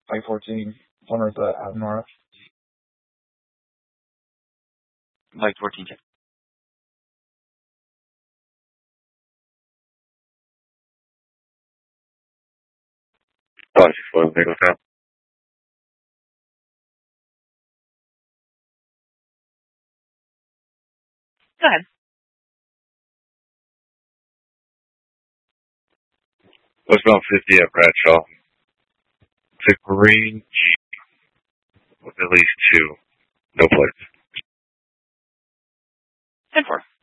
Like 14, one the Admiral. Like 14, check. Dodge 6-1, Eagle Scout. Go ahead. Westbound 50 at Bradshaw. It's a green Jeep with at least 2. No plates. 10-4.